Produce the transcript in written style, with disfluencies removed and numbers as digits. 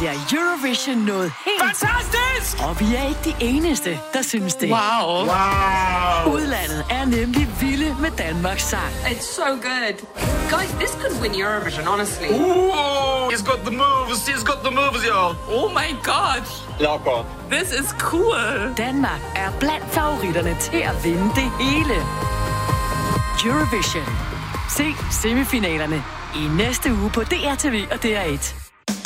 bliver Eurovision noget helt... Fantastisk! Og vi er ikke de eneste, der synes det. Wow. Udlandet er nemlig vilde med Danmarks sang. It's so good. Guys, this could win Eurovision, honestly. Ooh, he's got the moves, y'all. Oh my god. Ja, godt. This is cool. Danmark er blandt favoritterne til at vinde det hele. Eurovision. Se semifinalerne i næste uge på DRTV og DR1.